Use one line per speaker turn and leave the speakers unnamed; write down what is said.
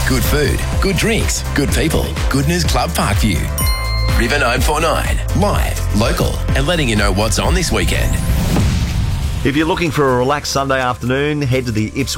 Good food, good drinks, good people. Good News Club Parkview. River 949, live, local, and letting you know what's on this weekend.
If you're looking for a relaxed Sunday afternoon, head to the Ipswich